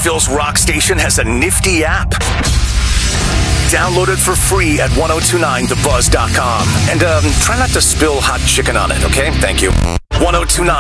Nashville's rock station has a nifty app. Download it for free at 1029thebuzz.com. And try not to spill hot chicken on it, okay? Thank you. 1029